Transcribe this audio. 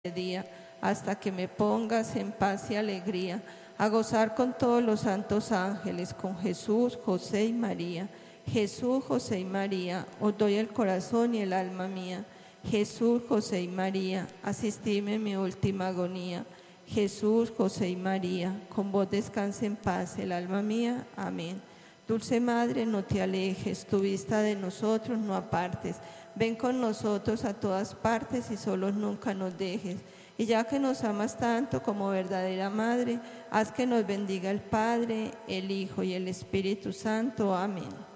día, hasta que me pongas en paz y alegría, a gozar con todos los santos ángeles, con Jesús, José y María. Jesús, José y María, os doy el corazón y el alma mía. Jesús, José y María, asistidme en mi última agonía. Jesús, José y María, con vos descanse en paz el alma mía. Amén. Dulce Madre, no te alejes, tu vista de nosotros no apartes. Ven con nosotros a todas partes y solos nunca nos dejes. Y ya que nos amas tanto como verdadera Madre, haz que nos bendiga el Padre, el Hijo y el Espíritu Santo. Amén.